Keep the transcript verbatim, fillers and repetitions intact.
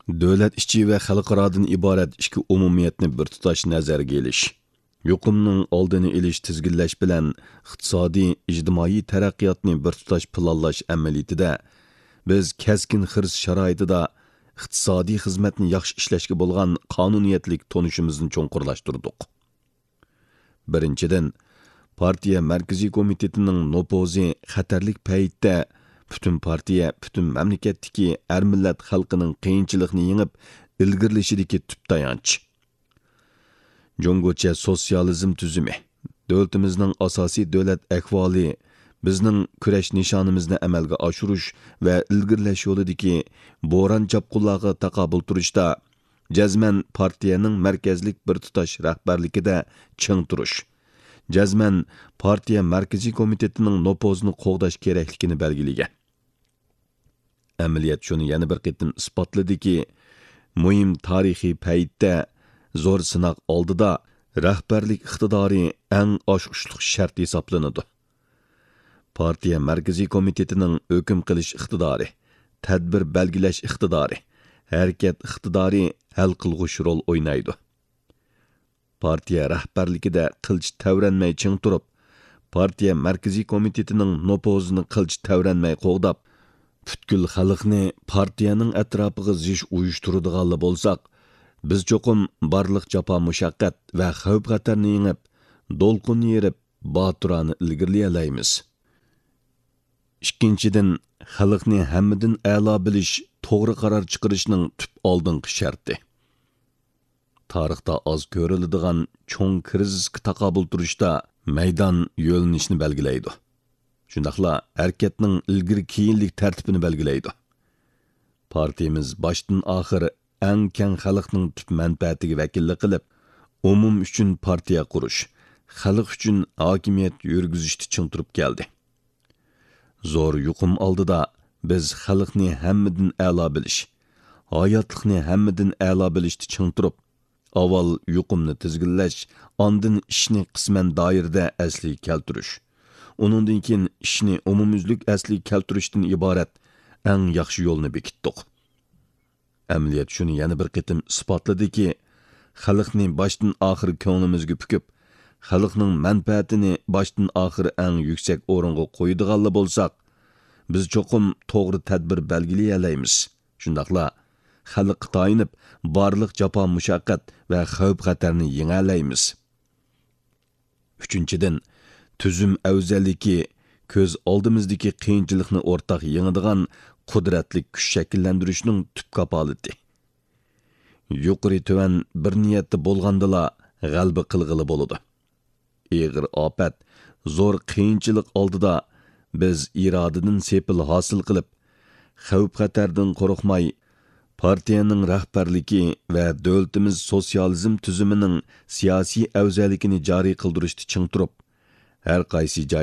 Davlat ichi va xalqarodan iborat ikki umumiyatni bir tutash nazarga elish, yuqumning oldini olish tizginlash bilan iqtisodiy, ijtimoiy taraqqiyotni bir tutash planlash amaliyotida biz keskin xirs sharoitida iqtisodiy xizmatni yaxshi ishlashga bo'lgan qonuniyatlik tonishimizni cho'nqurlashtirdik. Birinchidan, partiya markaziy komitetining nopozi xatarlik paytda bütün partiya, bütün mamlakatdagi er millat xalqining qiyinchilikni yengib ilgirlashidagi tub tayanch. Jungocha sotsializm tuzumi, davlatimizning asosiy davlat ahvoli, bizning kurash nishonimizni amalga oshirish va ilgirlash yo'lidagi bo'ron chapqunlarga taqobil turishda jazman partiyaning markazlik bir tutash rahbarligida ching turish, jazman partiya markaziy komitetining nopozini qo'g'dash kerakligini belgilagan. Amaliyat shuni yana bir qitim isbotladiki, muhim tarixiy paytda zo'r sinoq oldida rahbarlik iqtidori eng oshqushliq shart hisoblanadi. Partiya markaziy komitetining hukm qilish iqtidori, tadbir belgilash iqtidori, harakat iqtidori hal qilg'uch rol o'ynaydi. Partiya rahbarligida qilch tavranmay ching turib, partiya markaziy komitetining nopozini qilch tavranmay qo'g'dab, butkul xalqni partiyaning atrofiga zish uyushtiradiganlar bo'lsak, biz cho'qim barliq jafo mushaqqat va xavf xatarni yengib, do'lqin yerib, botirani ilgirlay olamiz. Ikkinchidan, xalqni hammadan a'lo bilish, to'g'ri qaror chiqarishning tub oldingi sharti. Tarixda oz ko'riladigan cho'ng krizisga taqobil turishda maydon yo'linishni belgilaydi. Shundaqla harakatning ilgir keyinlik tartibini belgilaydi. Partiyamiz boshdan oxir eng keng xalqning tub manfaatiga vakillik qilib, umum uchun partiya qurish, xalq uchun hokimiyat yurgizishni ching turib keldi. Zo'r yuqum oldida biz xalqni hammadan a'lo bilish, hayotlikni hammadan a'lo bilishni ching turib, avval yuqumni tizginlash, ondan ishni qisman doirada asli keltirish, uningdan keyin ishni umumyuzlik asli keltirishdan iborat eng yaxshi yo'lni bekitdik. Amaliyat shuni yana bir qitim isbotladiki, xalqni boshdan oxir ko'nglimizga pukib, xalqning manfaatini boshdan oxir eng yuksak o'ringa qo'yadiganlar bo'lsak, biz cho'qim to'g'ri tadbir belgilay olamiz. Shundaqla xalq tayinib, barliq jafo mushaqqat va xavf xatarni yenga olamiz. Uchinchidan, tuzum afzalligi ko'z oldimizdagi qiyinchilikni o'rtaq yengadigan qudratli kuch shakllantirishning tub kapolati. Yuqori tuvan bir niyatda bo'lgandala g'alaba qilg'ili bo'ladi. Eg'ir ofat, zo'r qiyinchilik oldida biz irodadan sepil hosil qilib, xavf xatardan qo'rqmay, partiyaning rahbarligi va davlatimiz sotsializm tuzumining siyosiy afzalligini joriy qildirishni ching turib, har qaysi joy